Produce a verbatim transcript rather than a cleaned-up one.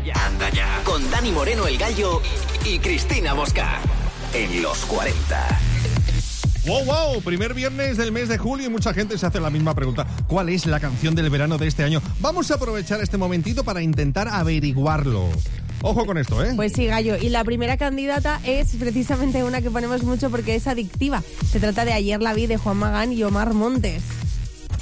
anda ya. Con Dani Moreno el Gallo y Cristina Mosca. En los cuarenta. ¡Wow, wow! Primer viernes del mes de julio y mucha gente se hace la misma pregunta. ¿Cuál es la canción del verano de este año? Vamos a aprovechar este momentito para intentar averiguarlo. Ojo con esto, ¿eh? Pues sí, Gallo. Y la primera candidata es precisamente una que ponemos mucho porque es adictiva. Se trata de Ayer la vi de Juan Magán y Omar Montes.